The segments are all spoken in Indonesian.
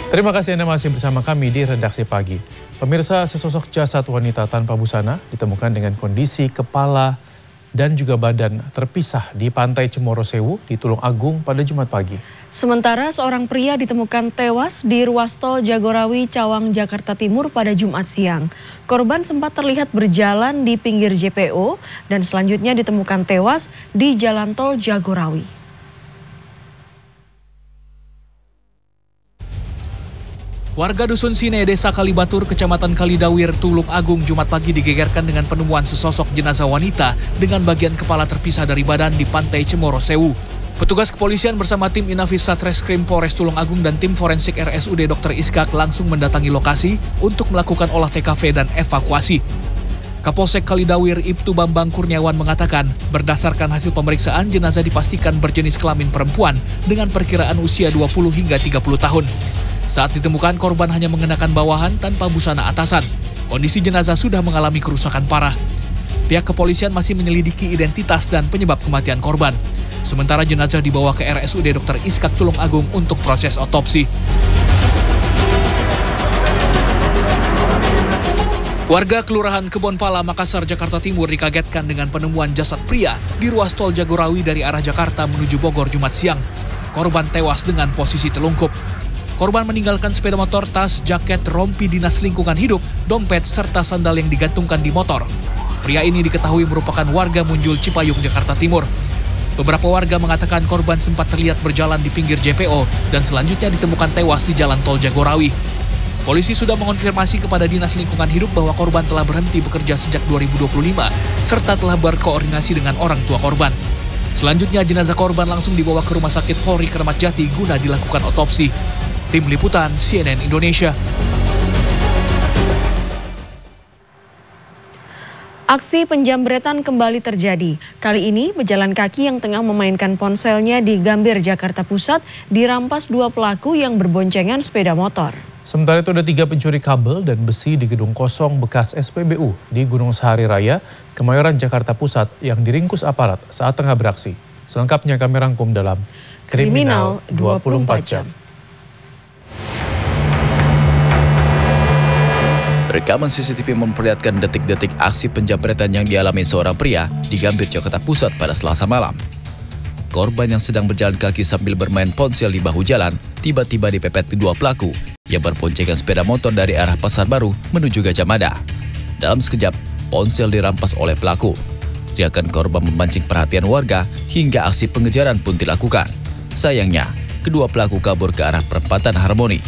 Terima kasih Anda masih bersama kami di Redaksi Pagi. Pemirsa, sesosok jasad wanita tanpa busana ditemukan dengan kondisi kepala dan juga badan terpisah di Pantai Cemoro Sewu di Tulung Agung pada Jumat pagi. Sementara seorang pria ditemukan tewas di ruas tol Jagorawi, Cawang, Jakarta Timur pada Jumat siang. Korban sempat terlihat berjalan di pinggir JPO dan selanjutnya ditemukan tewas di jalan tol Jagorawi. Warga Dusun Sine, Desa Kalibatur, Kecamatan Kalidawir, Tulung Agung, Jumat pagi digegerkan dengan penemuan sesosok jenazah wanita dengan bagian kepala terpisah dari badan di Pantai Cemoro Sewu. Petugas kepolisian bersama tim Inafis Satreskrim Polres Tulung Agung dan tim forensik RSUD Dr. Iskak langsung mendatangi lokasi untuk melakukan olah TKV dan evakuasi. Kapolsek Kalidawir Ibtu Bambang Kurniawan mengatakan, berdasarkan hasil pemeriksaan jenazah dipastikan berjenis kelamin perempuan dengan perkiraan usia 20 hingga 30 tahun. Saat ditemukan, korban hanya mengenakan bawahan tanpa busana atasan. Kondisi jenazah sudah mengalami kerusakan parah. Pihak kepolisian masih menyelidiki identitas dan penyebab kematian korban. Sementara jenazah dibawa ke RSUD Dr. Iskak Tulung Agung untuk proses otopsi. Warga Kelurahan Kebonpala, Makassar, Jakarta Timur dikagetkan dengan penemuan jasad pria di ruas tol Jagorawi dari arah Jakarta menuju Bogor Jumat siang. Korban tewas dengan posisi telungkup. Korban meninggalkan sepeda motor, tas, jaket, rompi dinas lingkungan hidup, dompet, serta sandal yang digantungkan di motor. Pria ini diketahui merupakan warga Munjul, Cipayung, Jakarta Timur. Beberapa warga mengatakan korban sempat terlihat berjalan di pinggir JPO dan selanjutnya ditemukan tewas di jalan tol Jagorawi. Polisi sudah mengonfirmasi kepada Dinas Lingkungan Hidup bahwa korban telah berhenti bekerja sejak 2025 serta telah berkoordinasi dengan orang tua korban. Selanjutnya jenazah korban langsung dibawa ke Rumah Sakit Polri Kramat Jati guna dilakukan otopsi. Tim Liputan CNN Indonesia. Aksi penjambretan kembali terjadi. Kali ini pejalan kaki yang tengah memainkan ponselnya di Gambir, Jakarta Pusat dirampas dua pelaku yang berboncengan sepeda motor. Sementara itu ada 3 pencuri kabel dan besi di gedung kosong bekas SPBU di Gunung Sahari Raya, Kemayoran, Jakarta Pusat yang diringkus aparat saat tengah beraksi. Selengkapnya kami rangkum dalam Kriminal 24 Jam. Rekaman CCTV memperlihatkan detik-detik aksi penjambretan yang dialami seorang pria di Gambir, Jakarta Pusat pada Selasa malam. Korban yang sedang berjalan kaki sambil bermain ponsel di bahu jalan, tiba-tiba dipepet kedua pelaku yang berboncengan sepeda motor dari arah Pasar Baru menuju Gajah Mada. Dalam sekejap, ponsel dirampas oleh pelaku. Teriakan korban memancing perhatian warga hingga aksi pengejaran pun dilakukan. Sayangnya, kedua pelaku kabur ke arah perempatan Harmoni.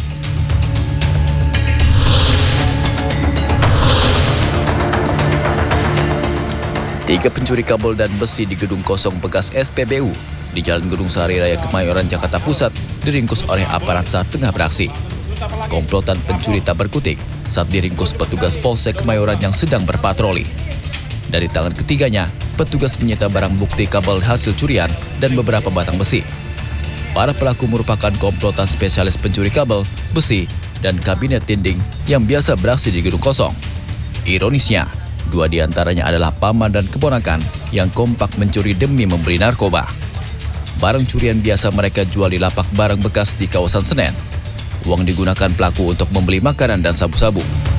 Tiga pencuri kabel dan besi di gedung kosong bekas SPBU di Jalan Gunung Sahari Raya, Kemayoran, Jakarta Pusat diringkus oleh aparat saat tengah beraksi. Komplotan pencuri tak berkutik saat diringkus petugas Polsek Kemayoran yang sedang berpatroli. Dari tangan ketiganya, petugas menyita barang bukti kabel hasil curian dan beberapa batang besi. Para pelaku merupakan komplotan spesialis pencuri kabel, besi, dan kabinet dinding yang biasa beraksi di gedung kosong. Ironisnya, dua di antaranya adalah paman dan keponakan yang kompak mencuri demi membeli narkoba. Barang curian biasa mereka jual di lapak barang bekas di kawasan Senen. Uang digunakan pelaku untuk membeli makanan dan sabu-sabu.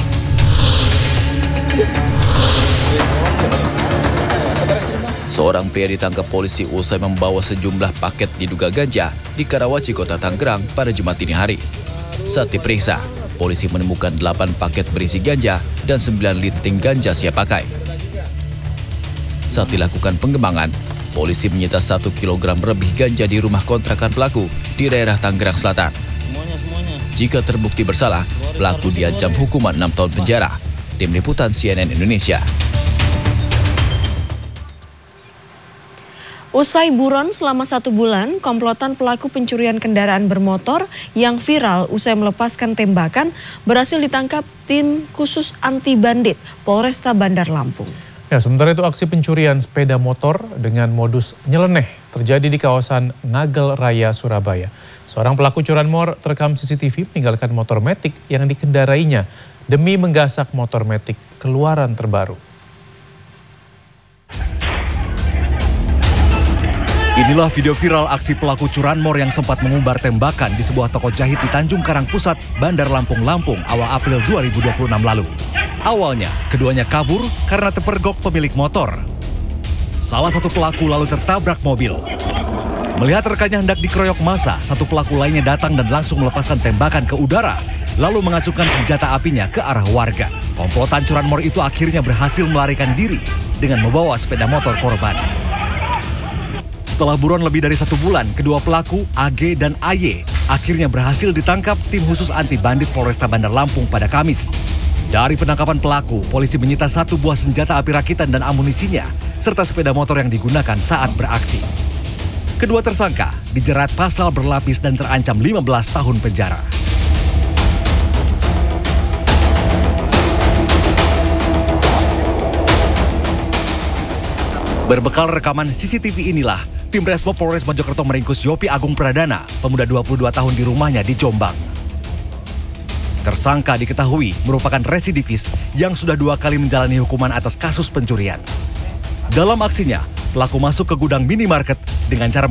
Seorang pria ditangkap polisi usai membawa sejumlah paket diduga ganja di Karawaci, Kota Tangerang pada Jumat dini hari. Saat diperiksa, polisi menemukan 8 paket berisi ganja dan 9 linting ganja siap pakai. Saat dilakukan pengembangan, polisi menyita 1 kilogram lebih ganja di rumah kontrakan pelaku di daerah Tangerang Selatan. Jika terbukti bersalah, pelaku diancam hukuman 6 tahun penjara. Tim Liputan CNN Indonesia. Usai buron selama 1 bulan, komplotan pelaku pencurian kendaraan bermotor yang viral usai melepaskan tembakan berhasil ditangkap tim khusus anti bandit Polresta Bandar Lampung. Ya, sementara itu aksi pencurian sepeda motor dengan modus nyeleneh terjadi di kawasan Ngagel Raya, Surabaya. Seorang pelaku curanmor terekam CCTV meninggalkan motor metik yang dikendarainya demi menggasak motor metik keluaran terbaru. Inilah video viral aksi pelaku curanmor yang sempat mengumbar tembakan di sebuah toko jahit di Tanjung Karang Pusat, Bandar Lampung, awal April 2026 lalu. Awalnya, keduanya kabur karena terpergok pemilik motor. Salah satu pelaku lalu tertabrak mobil. Melihat rekannya hendak dikeroyok massa, satu pelaku lainnya datang dan langsung melepaskan tembakan ke udara, lalu mengacungkan senjata apinya ke arah warga. Komplotan curanmor itu akhirnya berhasil melarikan diri dengan membawa sepeda motor korban. Setelah buron lebih dari 1 bulan, kedua pelaku, AG dan AY, akhirnya berhasil ditangkap tim khusus anti bandit Polresta Bandar Lampung pada Kamis. Dari penangkapan pelaku, polisi menyita 1 buah senjata api rakitan dan amunisinya, serta sepeda motor yang digunakan saat beraksi. Kedua tersangka dijerat pasal berlapis dan terancam 15 tahun penjara. Berbekal rekaman CCTV inilah, tim Resmo Polres Mojokerto meringkus Yopi Agung Pradana, pemuda 22 tahun di rumahnya di Jombang. Tersangka diketahui merupakan residivis yang sudah 2 kali menjalani hukuman atas kasus pencurian. Dalam aksinya, pelaku masuk ke gudang minimarket dengan cara